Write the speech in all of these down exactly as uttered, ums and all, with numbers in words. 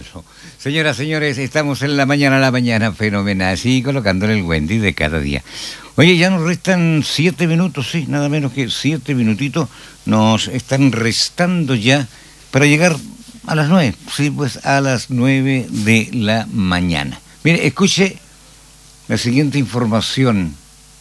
Señoras, señores, estamos en la mañana, la mañana fenomenal, así colocándole el Wendy de cada día. Oye, ya nos restan siete minutos, sí, nada menos que siete minutitos nos están restando ya para llegar a las nueve, sí, pues a las nueve de la mañana. Mire, escuche la siguiente información.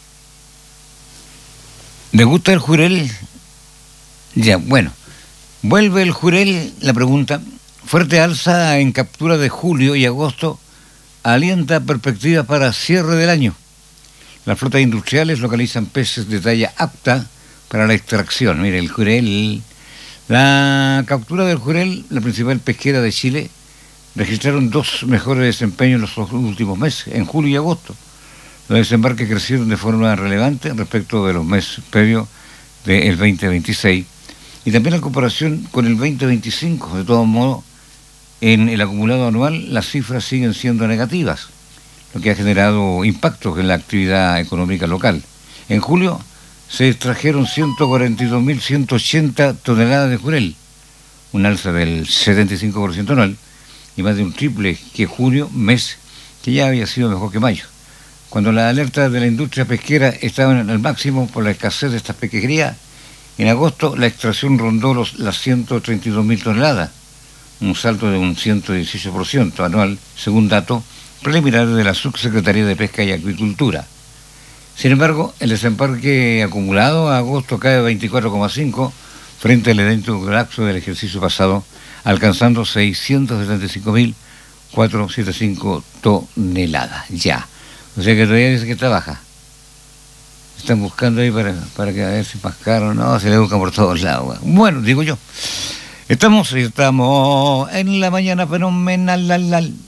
¿Le gusta el jurel? Ya, bueno, vuelve el jurel, la pregunta. Fuerte alza en captura de julio y agosto alienta perspectivas para cierre del año. Las flotas industriales localizan peces de talla apta para la extracción. Mire, el jurel, la captura del jurel, la principal pesquera de Chile, registraron dos mejores desempeños en los últimos meses, en julio y agosto. Los desembarques crecieron de forma relevante respecto de los meses previos del veinte veintiséis y también en comparación con el veinte veinticinco. De todos modos, en el acumulado anual las cifras siguen siendo negativas, lo que ha generado impactos en la actividad económica local. En julio se extrajeron ciento cuarenta y dos mil ciento ochenta toneladas de jurel, un alza del setenta y cinco por ciento anual y más de un triple que junio, mes que ya había sido mejor que mayo. Cuando las alertas de la industria pesquera estaban al máximo por la escasez de estas pesquerías, en agosto la extracción rondó los, las ciento treinta y dos mil toneladas, un salto de un ciento dieciocho por ciento anual, según datos preliminares de la Subsecretaría de Pesca y Acuicultura. Sin embargo, el desembarque acumulado a agosto cae veinticuatro coma cinco frente al idéntico lapso del ejercicio pasado, alcanzando seiscientos setenta y cinco mil cuatrocientos setenta y cinco toneladas ya. O sea que todavía dice que trabaja. Están buscando ahí para, para que a ver si es más caro. No, se le busca por todos lados. Bueno, digo yo. Estamos, estamos en la mañana fenomenal.